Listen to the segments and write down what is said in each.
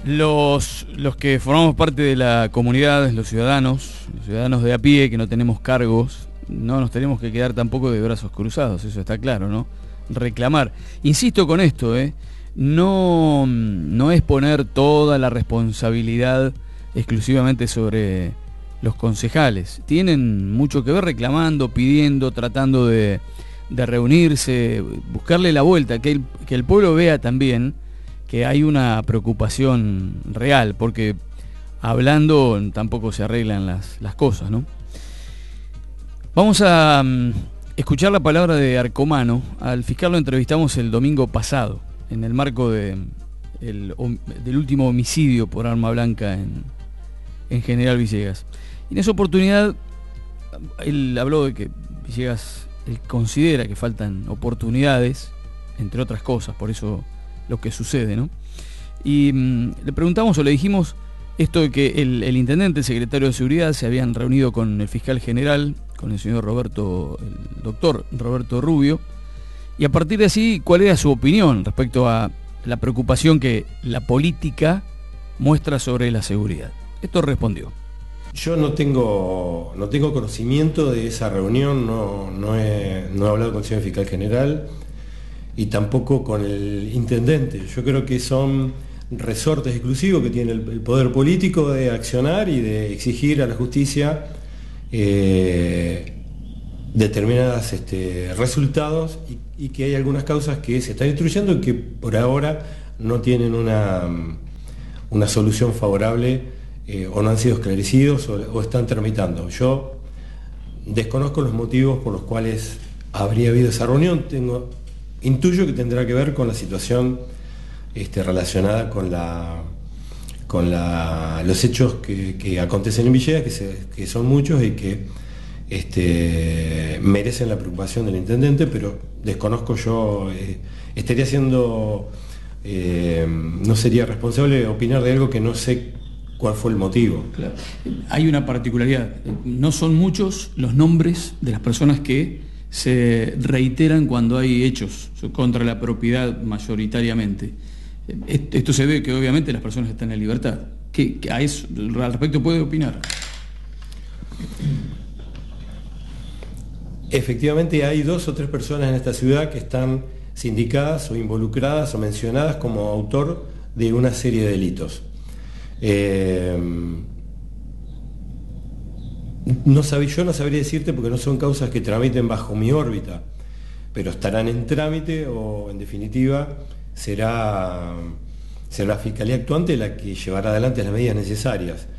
Los que formamos parte de la comunidad, los ciudadanos de a pie, que no tenemos cargos, no nos tenemos que quedar tampoco de brazos cruzados, eso está claro, ¿no? Reclamar. Insisto con esto, no es poner toda la responsabilidad exclusivamente sobre los concejales. Tienen mucho que ver reclamando, pidiendo, tratando de reunirse, buscarle la vuelta, que el pueblo vea también que hay una preocupación real, porque hablando tampoco se arreglan las cosas, ¿no? Vamos a escuchar la palabra de Arcomano. Al fiscal lo entrevistamos el domingo pasado, en el marco del último homicidio por arma blanca en General Villegas. Y en esa oportunidad, él habló de que Villegas, él considera que faltan oportunidades, entre otras cosas, por eso lo que sucede, ¿no? Y le preguntamos o le dijimos esto de que el intendente, el secretario de Seguridad, se habían reunido con el fiscal general, con el señor el doctor Roberto Rubio, y a partir de así, ¿cuál era su opinión respecto a la preocupación que la política muestra sobre la seguridad? Esto respondió. Yo no tengo conocimiento de esa reunión, no he hablado con el señor fiscal general y tampoco con el intendente. Yo creo que son resortes exclusivos que tiene el poder político de accionar y de exigir a la justicia determinados resultados y que hay algunas causas que se están instruyendo y que por ahora no tienen una solución favorable o no han sido esclarecidos o están tramitando. Yo desconozco los motivos por los cuales habría habido esa reunión. Intuyo que tendrá que ver con la situación relacionada con los hechos que acontecen en Villegas, que son muchos y que merecen la preocupación del intendente, pero desconozco yo, estaría siendo, no sería responsable de opinar de algo que no sé cuál fue el motivo. Claro. Hay una particularidad, no son muchos los nombres de las personas que se reiteran cuando hay hechos contra la propiedad mayoritariamente. Esto se ve que obviamente las personas están en libertad. ¿Qué a eso al respecto puede opinar? Efectivamente hay 2 o 3 personas en esta ciudad que están sindicadas o involucradas o mencionadas como autor de una serie de delitos. Yo no sabría decirte porque no son causas que tramiten bajo mi órbita, pero estarán en trámite o en definitiva será la Fiscalía actuante la que llevará adelante las medidas necesarias.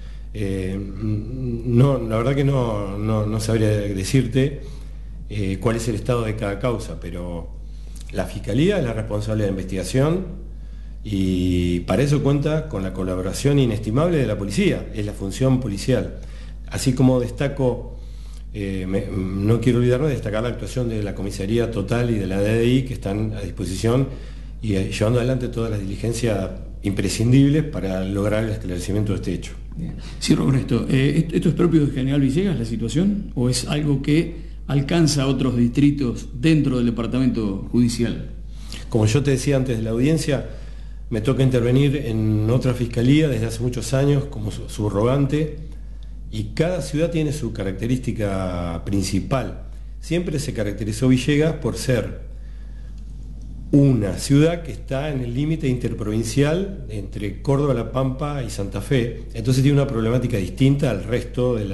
La verdad que no sabría decirte cuál es el estado de cada causa, pero la Fiscalía es la responsable de la investigación y para eso cuenta con la colaboración inestimable de la policía, es la función policial. Así como destaco, no quiero olvidarme de destacar la actuación de la Comisaría Total y de la DDI que están a disposición y llevando adelante todas las diligencias imprescindibles para lograr el esclarecimiento de este hecho. Bien. Sí, Roberto, ¿esto es propio de General Villegas la situación o es algo que alcanza a otros distritos dentro del departamento judicial? Como yo te decía antes de la audiencia, me toca intervenir en otra fiscalía desde hace muchos años como subrogante y cada ciudad tiene su característica principal. Siempre se caracterizó Villegas por ser una ciudad que está en el límite interprovincial entre Córdoba, La Pampa y Santa Fe, entonces tiene una problemática distinta al resto de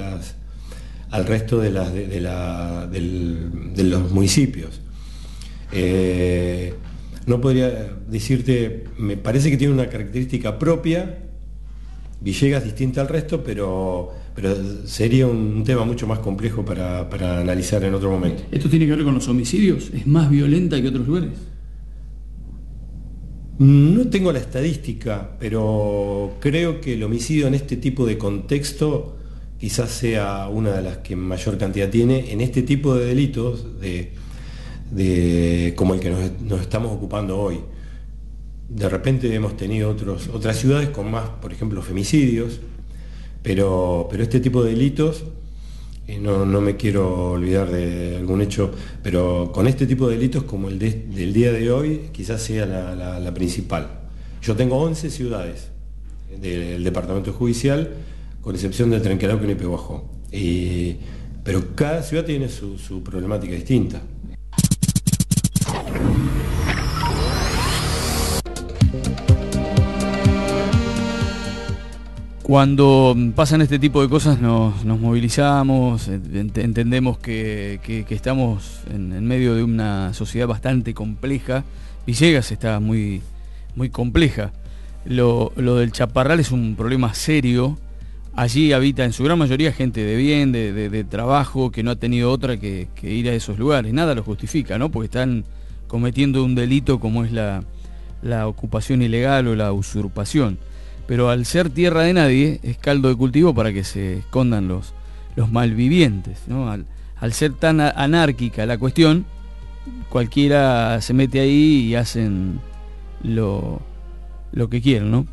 los municipios. No podría decirte, me parece que tiene una característica propia, Villegas distinta al resto, pero sería un tema mucho más complejo para analizar en otro momento. ¿Esto tiene que ver con los homicidios? ¿Es más violenta que otros lugares? No tengo la estadística, pero creo que el homicidio en este tipo de contexto quizás sea una de las que mayor cantidad tiene en este tipo de delitos como el que nos estamos ocupando hoy. De repente hemos tenido otras ciudades con más, por ejemplo, femicidios, pero este tipo de delitos, no me quiero olvidar de algún hecho, pero con este tipo de delitos como el del día de hoy, quizás sea la principal. Yo tengo 11 ciudades del departamento judicial, con excepción del Trenquelauquen y Pehuajó. Pero cada ciudad tiene su problemática distinta. Cuando pasan este tipo de cosas nos movilizamos, entendemos que estamos en medio de una sociedad bastante compleja. Villegas está muy, muy compleja. Lo del Chaparral es un problema serio. Allí habita en su gran mayoría gente de bien, de trabajo, que no ha tenido otra que ir a esos lugares. Nada lo justifica, ¿no? Porque están cometiendo un delito como es la ocupación ilegal o la usurpación. Pero al ser tierra de nadie, es caldo de cultivo para que se escondan los malvivientes, ¿no? Al ser tan anárquica la cuestión, cualquiera se mete ahí y hacen lo que quieren, ¿no?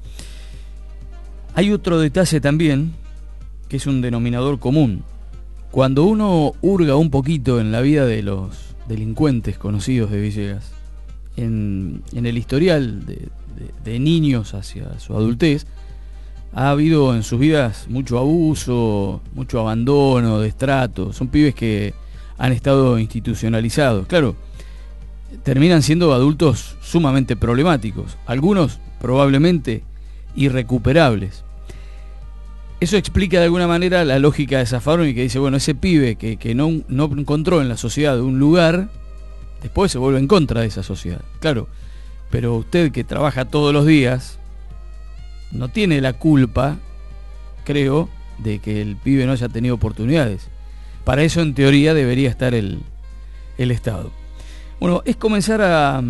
Hay otro detalle también, que es un denominador común. Cuando uno hurga un poquito en la vida de los delincuentes conocidos de Villegas, en el historial de niños hacia su adultez, ha habido en sus vidas mucho abuso, mucho abandono, destrato. Son pibes que han estado institucionalizados. Claro, terminan siendo adultos sumamente problemáticos, algunos probablemente irrecuperables. Eso explica de alguna manera la lógica de Zaffaroni, y que dice, bueno, ese pibe que no encontró en la sociedad un lugar, después se vuelve en contra de esa sociedad. Claro, pero usted que trabaja todos los días no tiene la culpa, creo, de que el pibe no haya tenido oportunidades. Para eso, en teoría, debería estar el Estado. Bueno, es comenzar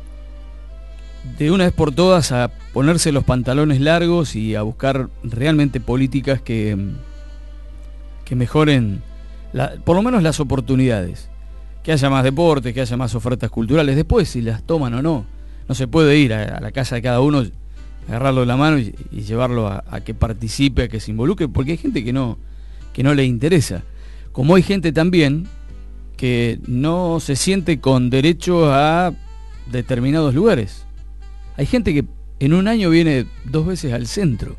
de una vez por todas a ponerse los pantalones largos y a buscar realmente políticas que mejoren por lo menos las oportunidades. Que haya más deporte, que haya más ofertas culturales. Después, si las toman o no, no se puede ir a la casa de cada uno, agarrarlo de la mano y llevarlo a que participe, a que se involucre, porque hay gente que no le interesa. Como hay gente también que no se siente con derecho a determinados lugares. Hay gente que en un año viene 2 veces al centro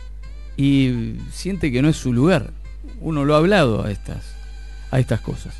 y siente que no es su lugar. Uno lo ha hablado a estas cosas.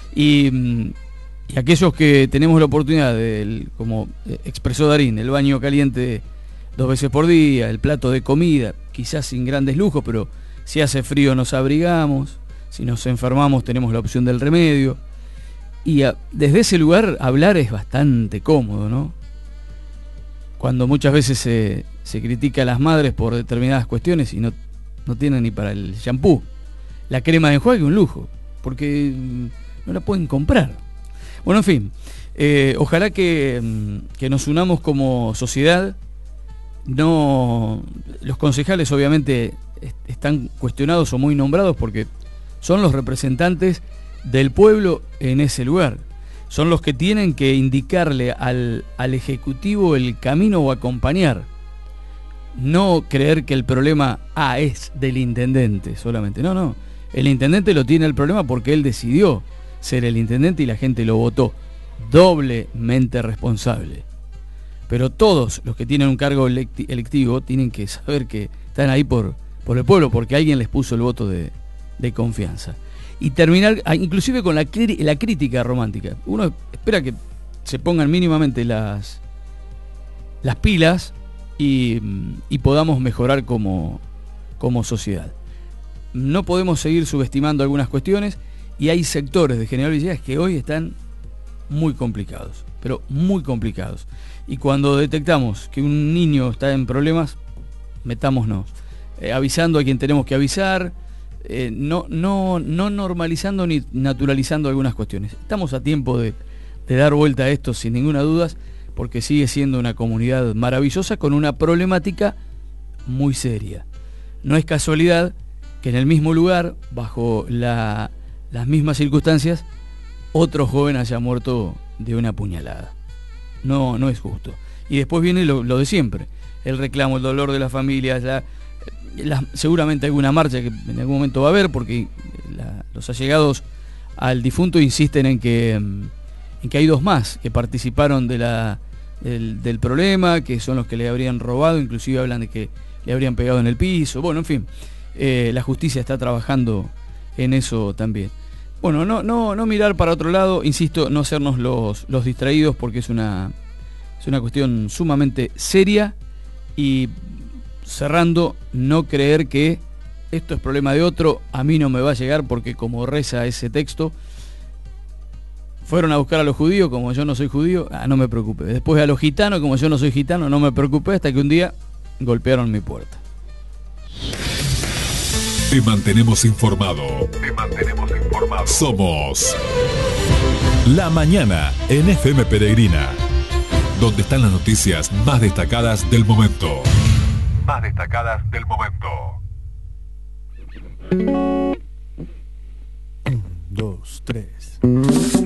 Y aquellos que tenemos la oportunidad como expresó Darín, el baño caliente 2 veces por día, el plato de comida, quizás sin grandes lujos, pero si hace frío nos abrigamos, si nos enfermamos tenemos la opción del remedio. Y desde ese lugar hablar es bastante cómodo, ¿no? Cuando muchas veces se critica a las madres por determinadas cuestiones y no tienen ni para el shampoo. La crema de enjuague un lujo, porque no la pueden comprar. Bueno, en fin, ojalá que nos unamos como sociedad. Los concejales obviamente están cuestionados o muy nombrados porque son los representantes del pueblo en ese lugar. Son los que tienen que indicarle al Ejecutivo el camino o acompañar. No creer que el problema es del intendente solamente. No. El intendente lo tiene el problema porque él decidió ser el intendente y la gente lo votó. Doblemente responsable. Pero todos los que tienen un cargo electivo tienen que saber que están ahí por el pueblo, porque alguien les puso el voto de confianza. Y terminar inclusive con la crítica romántica. Uno espera que se pongan mínimamente las pilas y podamos mejorar como sociedad. No podemos seguir subestimando algunas cuestiones, y hay sectores de General Villegas que hoy están muy complicados, pero muy complicados. Y cuando detectamos que un niño está en problemas, metámonos, avisando a quien tenemos que avisar, no normalizando ni naturalizando algunas cuestiones. Estamos a tiempo de dar vuelta a esto sin ninguna duda, porque sigue siendo una comunidad maravillosa con una problemática muy seria. No es casualidad que en el mismo lugar, bajo las mismas circunstancias, otro joven haya muerto de una puñalada. No es justo. Y después viene lo de siempre, el reclamo, el dolor de las familias, seguramente alguna marcha que en algún momento va a haber, porque los allegados al difunto insisten en que hay 2 más que participaron de del problema, que son los que le habrían robado, inclusive hablan de que le habrían pegado en el piso. Bueno, en fin, la justicia está trabajando en eso también. Bueno, no mirar para otro lado, insisto, no sernos los distraídos, porque es una cuestión sumamente seria. Y cerrando, no creer que esto es problema de otro, a mí no me va a llegar, porque como reza ese texto, fueron a buscar a los judíos, como yo no soy judío, no me preocupé. Después a los gitanos, como yo no soy gitano, no me preocupé, hasta que un día golpearon mi puerta. Te mantenemos informado. Somos La Mañana en FM Peregrina, donde están las noticias más destacadas del momento. 1, 2, 3.